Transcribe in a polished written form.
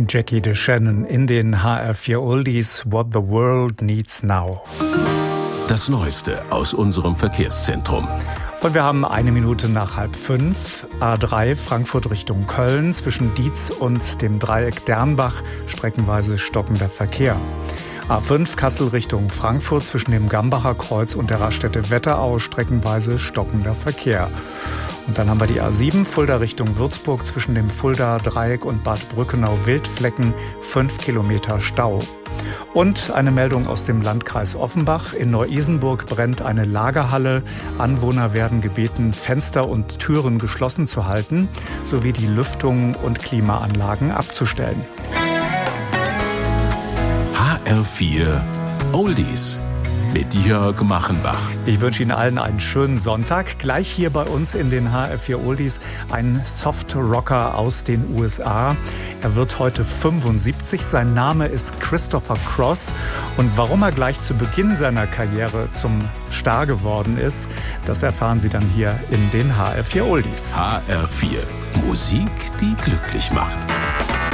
Jackie DeShannon in den HR4 Oldies, What the World Needs Now. Das Neueste aus unserem Verkehrszentrum. Und wir haben 1 Minute nach 4:30. A3 Frankfurt Richtung Köln zwischen Dietz und dem Dreieck Dernbach streckenweise stockender Verkehr. A5 Kassel Richtung Frankfurt zwischen dem Gambacher Kreuz und der Raststätte Wetterau streckenweise stockender Verkehr. Und dann haben wir die A7 Fulda Richtung Würzburg zwischen dem Fulda Dreieck und Bad Brückenau-Wildflecken 5 Kilometer Stau. Und eine Meldung aus dem Landkreis Offenbach. In Neu-Isenburg brennt eine Lagerhalle. Anwohner werden gebeten, Fenster und Türen geschlossen zu halten, sowie die Lüftung und Klimaanlagen abzustellen. HR4 Oldies mit Jörg Machenbach. Ich wünsche Ihnen allen einen schönen Sonntag. Gleich hier bei uns in den HR4 Oldies ein Soft-Rocker aus den USA. Er wird heute 75. Sein Name ist Christopher Cross. Und warum er gleich zu Beginn seiner Karriere zum Star geworden ist, das erfahren Sie dann hier in den HR4 Oldies. HR4 Musik, die glücklich macht.